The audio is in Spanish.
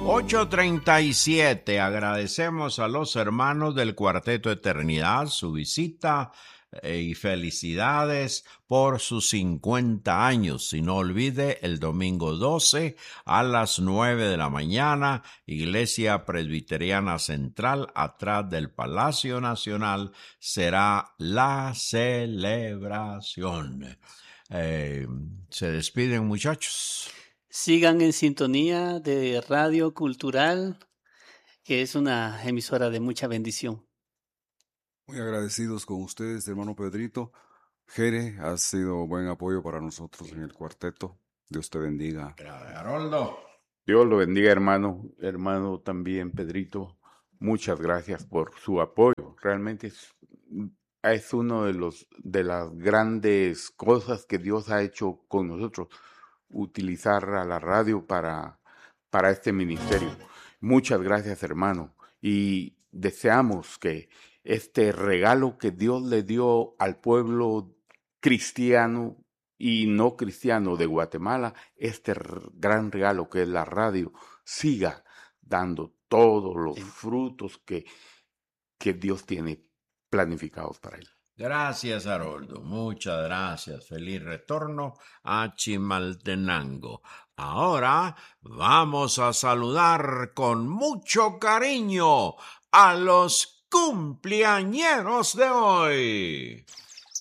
8:37. Agradecemos a los hermanos del Cuarteto Eternidad su visita y felicidades por sus 50 años. Y no olvide, el domingo 12 a las 9 de la mañana, Iglesia Presbiteriana Central, atrás del Palacio Nacional, será la celebración. Se despiden, muchachos. Sigan en sintonía de Radio Cultural, que es una emisora de mucha bendición. Muy agradecidos con ustedes, hermano Pedrito. Jere, ha sido buen apoyo para nosotros en el cuarteto. Dios te bendiga. Haroldo. Dios lo bendiga, hermano. Hermano también, Pedrito. Muchas gracias por su apoyo. Realmente es uno de las grandes cosas que Dios ha hecho con nosotros, utilizar a la radio para este ministerio. Muchas gracias, hermano. Y deseamos que este regalo que Dios le dio al pueblo cristiano y no cristiano de Guatemala, este gran regalo que es la radio, siga dando todos los frutos que Dios tiene planificados para él. Gracias, Haroldo. Muchas gracias. Feliz retorno a Chimaltenango. Ahora vamos a saludar con mucho cariño a los cumpleañeros de hoy.